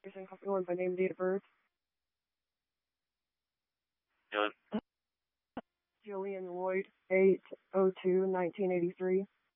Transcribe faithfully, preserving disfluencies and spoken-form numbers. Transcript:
Person Hospital by name, date of birth. Dylan. Jillian Lloyd, eight oh two nineteen eighty-three.